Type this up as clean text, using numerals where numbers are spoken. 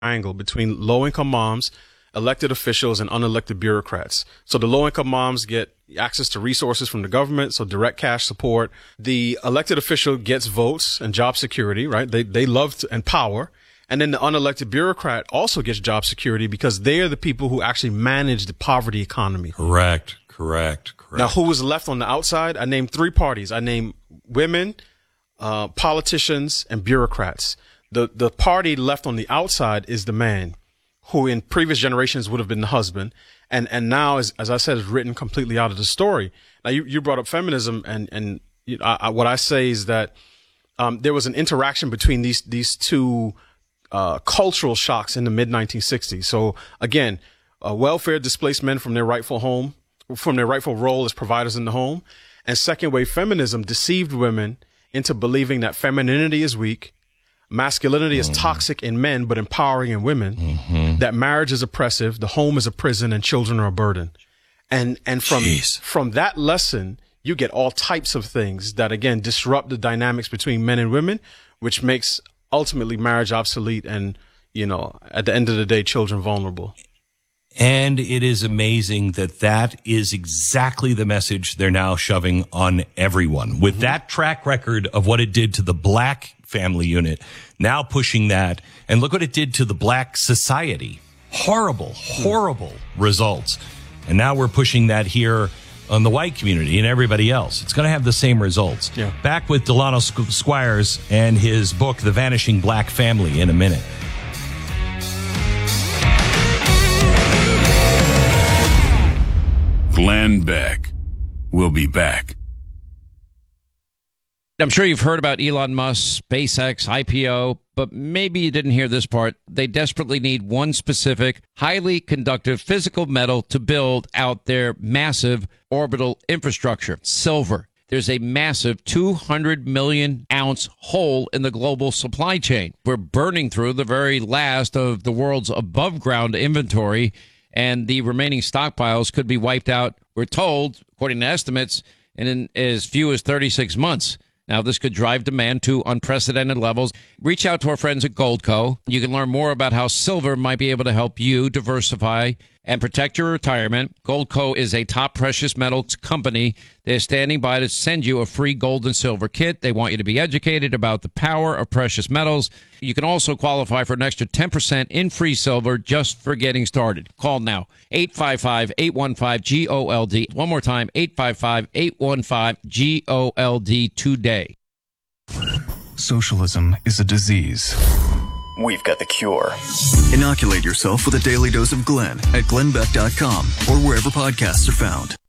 angle between low-income moms, elected officials, and unelected bureaucrats. So the low-income moms get access to resources from the government, so direct cash support. The elected official gets votes and job security, right? They love and power. And then the unelected bureaucrat also gets job security because they are the people who actually manage the poverty economy. Correct. Now, who was left on the outside? I named three parties. I named women, politicians, and bureaucrats. The party left on the outside is the man, who in previous generations would have been the husband, and now, as I said, is written completely out of the story. Now, you brought up feminism, and what I say is that there was an interaction between these two cultural shocks in the mid-1960s. So again, welfare displaced men from their rightful role as providers in the home, and second wave feminism deceived women into believing that femininity is weak, masculinity is toxic in men but empowering in women, that marriage is oppressive, the home is a prison, and children are a burden. And from that lesson, you get all types of things that, again, disrupt the dynamics between men and women, which makes ultimately marriage obsolete and, at the end of the day, children vulnerable. And it is amazing that is exactly the message they're now shoving on everyone. With that track record of what it did to the black family unit, now pushing that, and look what it did to the black society. Horrible results. And now we're pushing that here on the white community and everybody else. It's going to have the same results. Yeah. Back with Delano Squires and his book, The Vanishing Black Family, in a minute. Glenn Beck will be back. I'm sure you've heard about Elon Musk, SpaceX, IPO, but maybe you didn't hear this part. They desperately need one specific, highly conductive physical metal to build out their massive orbital infrastructure, silver. There's a massive 200 million ounce hole in the global supply chain. We're burning through the very last of the world's above ground inventory, and the remaining stockpiles could be wiped out, we're told, according to estimates, in as few as 36 months. Now, this could drive demand to unprecedented levels. Reach out to our friends at Goldco. You can learn more about how silver might be able to help you diversify and protect your retirement. Goldco is a top precious metals company. They're standing by to send you a free gold and silver kit. They want you to be educated about the power of precious metals. You can also qualify for an extra 10% in free silver just for getting started. Call now, 855-815-GOLD. One more time, 855-815-GOLD today. Socialism is a disease. We've got the cure. Inoculate yourself with a daily dose of Glenn at glennbeck.com or wherever podcasts are found.